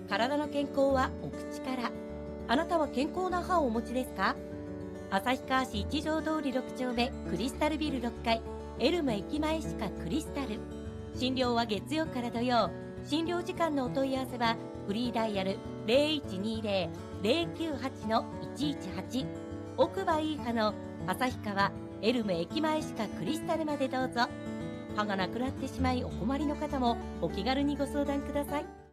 体の健康はお口から。あなたは健康な歯をお持ちですか？旭川市一条通り6丁目クリスタルビル6階エルム駅前歯科クリスタル。診療は月曜から土曜。診療時間のお問い合わせはフリーダイヤル 0120-098-118。 奥歯いい歯の旭川エルム駅前歯科クリスタルまでどうぞ。歯がなくなってしまいお困りの方もお気軽にご相談ください。